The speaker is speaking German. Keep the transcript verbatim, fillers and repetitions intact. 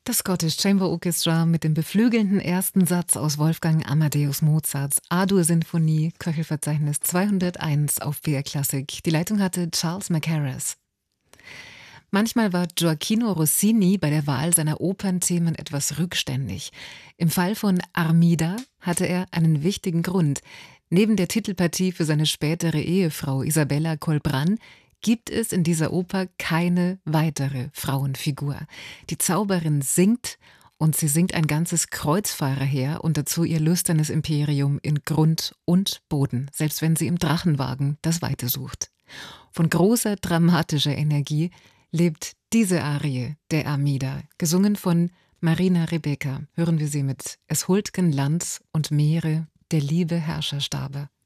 Das Scottish Chamber Orchestra mit dem beflügelnden ersten Satz aus Wolfgang Amadeus Mozarts A-Dur-Sinfonie, Köchelverzeichnis zweihunderteins auf B R Klassik. Die Leitung hatte Charles Mackerras. Manchmal war Gioacchino Rossini bei der Wahl seiner Opernthemen etwas rückständig. Im Fall von Armida hatte er einen wichtigen Grund. Neben der Titelpartie für seine spätere Ehefrau Isabella Colbran gibt es in dieser Oper keine weitere Frauenfigur. Die Zauberin singt, und sie singt ein ganzes Kreuzfahrerheer und dazu ihr lüsternes Imperium in Grund und Boden, selbst wenn sie im Drachenwagen das Weite sucht. Von großer dramatischer Energie lebt diese Arie der Armida, gesungen von Marina Rebecca. Hören wir sie mit Es huldgen Land und Meere, der liebe Herrscherstabe.